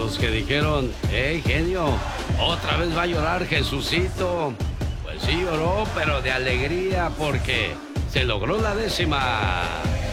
los que dijeron, hey genio, otra vez va a llorar Jesucito. Pues sí lloró, pero de alegría porque se logró la 10ª.